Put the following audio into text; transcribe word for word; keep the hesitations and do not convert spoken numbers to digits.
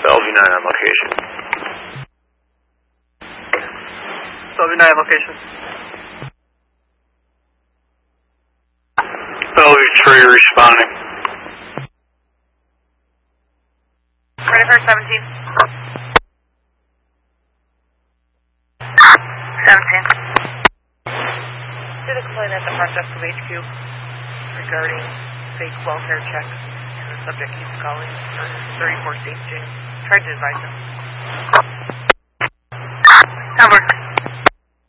Bellevue nine on location. Bellevue nine location. Bellevue three responding. Ready for seventeen. seventeen. Did a complaint at the front desk of H Q regarding fake welfare checks, and the subject keeps calling for thirty-four state Jane. Tried to advise him. Number.